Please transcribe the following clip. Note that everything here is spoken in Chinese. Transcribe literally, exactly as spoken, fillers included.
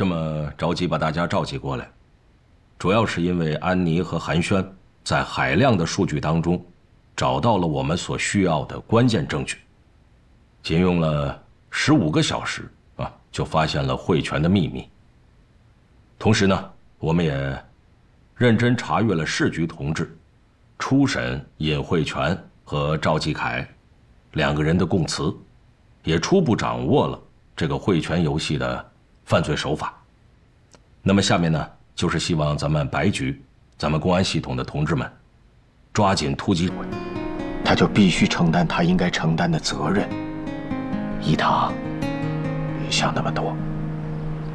这么着急把大家召集过来，主要是因为安妮和韩轩在海量的数据当中，找到了我们所需要的关键证据。仅用了十五个小时啊，就发现了汇泉的秘密。同时呢，我们也认真查阅了市局同志初审尹汇泉和赵继凯两个人的供词，也初步掌握了这个汇泉游戏的犯罪手法。那么下面呢，就是希望咱们白局、咱们公安系统的同志们抓紧突击， 他就必须承担他应该承担的责任。一堂，别想那么多。